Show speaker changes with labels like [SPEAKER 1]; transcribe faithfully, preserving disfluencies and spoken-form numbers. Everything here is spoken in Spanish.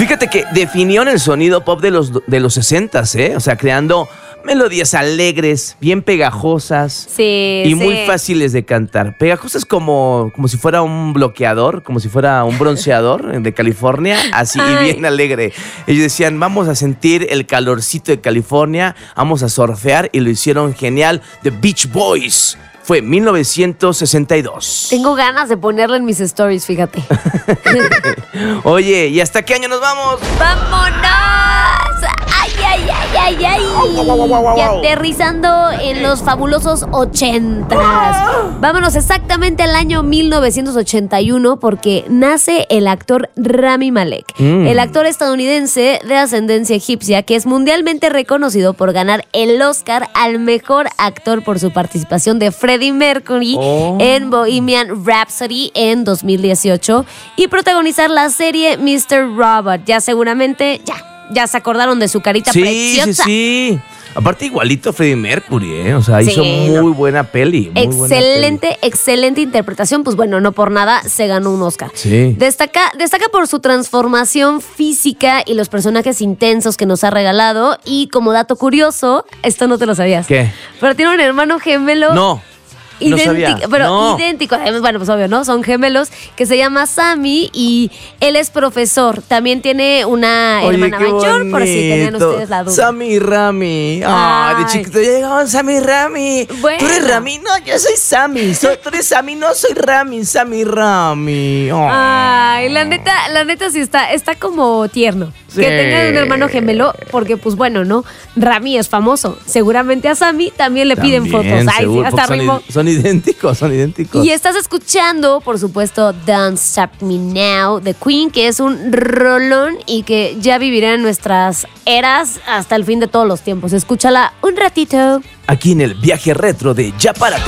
[SPEAKER 1] Fíjate que definieron el sonido pop de los, de los sesentas, ¿eh? O sea, creando melodías alegres, bien pegajosas.
[SPEAKER 2] Sí,
[SPEAKER 1] y
[SPEAKER 2] sí.
[SPEAKER 1] muy fáciles de cantar. Pegajosas como, como si fuera un bloqueador, como si fuera un bronceador de California, así
[SPEAKER 2] Ay.
[SPEAKER 1] y bien alegre. Ellos decían, vamos a sentir el calorcito de California, vamos a surfear, y lo hicieron genial. The Beach Boys. Fue mil novecientos sesenta y dos.
[SPEAKER 2] Tengo ganas de ponerlo en mis stories, fíjate.
[SPEAKER 1] Oye, ¿y hasta qué año nos vamos?
[SPEAKER 2] ¡Vámonos! ¡Ay, ay, ay, ay, ay! Y aterrizando en los fabulosos ochentas. Vámonos exactamente al año mil novecientos ochenta y uno, porque nace el actor Rami Malek.
[SPEAKER 1] Mm.
[SPEAKER 2] El actor estadounidense de ascendencia egipcia, que es mundialmente reconocido por ganar el Oscar al mejor actor por su participación de Freddie Mercury
[SPEAKER 1] Oh.
[SPEAKER 2] en Bohemian Rhapsody en dos mil dieciocho y protagonizar la serie mister Robot. Ya seguramente, ya, ya se acordaron de su carita
[SPEAKER 1] Sí,
[SPEAKER 2] preciosa.
[SPEAKER 1] sí, sí. Aparte igualito a Freddie Mercury, ¿eh? O sea,
[SPEAKER 2] Sí,
[SPEAKER 1] hizo muy
[SPEAKER 2] no.
[SPEAKER 1] buena peli. Muy buena
[SPEAKER 2] Excelente, excelente interpretación. Pues bueno, no por nada se ganó un Oscar.
[SPEAKER 1] Sí.
[SPEAKER 2] Destaca, destaca por su transformación física y los personajes intensos que nos ha regalado. Y como dato curioso, esto no te lo sabías.
[SPEAKER 1] ¿Qué?
[SPEAKER 2] Pero tiene un hermano gemelo.
[SPEAKER 1] No. No
[SPEAKER 2] Idéntico,
[SPEAKER 1] sabía.
[SPEAKER 2] pero
[SPEAKER 1] No.
[SPEAKER 2] idéntico. Además, bueno, pues obvio, ¿no? Son gemelos, que se llama Sammy y él es profesor. También tiene una
[SPEAKER 1] Oye,
[SPEAKER 2] hermana
[SPEAKER 1] qué
[SPEAKER 2] mayor, por si tenían
[SPEAKER 1] bonito.
[SPEAKER 2] ustedes la duda.
[SPEAKER 1] Sammy y Rami. Ah,
[SPEAKER 2] Ay.
[SPEAKER 1] de chiquito ya llegaban Sammy y Rami.
[SPEAKER 2] Bueno.
[SPEAKER 1] ¿Tú eres Rami? No, yo soy Sammy. Soy, tú eres Sammy, no soy Rami. Sammy y Rami. Oh.
[SPEAKER 2] Ay, la neta, la neta sí está, está como tierno.
[SPEAKER 1] Sí.
[SPEAKER 2] Que tenga un hermano gemelo, porque pues bueno, ¿no? Rami es famoso. Seguramente a Sammy también le piden
[SPEAKER 1] También,
[SPEAKER 2] fotos. Ay, sí,
[SPEAKER 1] seguro,
[SPEAKER 2] hasta
[SPEAKER 1] porque
[SPEAKER 2] rimó.
[SPEAKER 1] son, son idénticos, son idénticos.
[SPEAKER 2] Y estás escuchando, por supuesto, Don't Stop Me Now de Queen, que es un rolón y que ya vivirá en nuestras eras hasta el fin de todos los tiempos. Escúchala un ratito.
[SPEAKER 1] Aquí en el viaje retro de Ya Párate.